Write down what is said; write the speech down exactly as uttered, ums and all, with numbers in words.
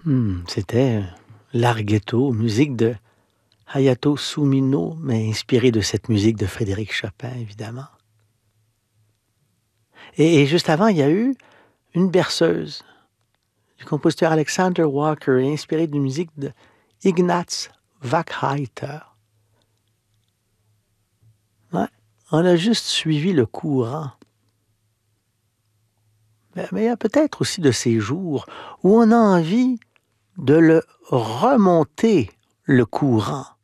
Hmm, c'était Larghetto, musique de Hayato Sumino, mais inspirée de cette musique de Frédéric Chopin, évidemment. Et, et juste avant, il y a eu une berceuse du compositeur Alexander Walker, inspirée d'une musique de Ignaz Wackheiter. Ouais, on a juste suivi le courant. Mais, mais il y a peut-être aussi de ces jours où on a envie de le remonter, le courant.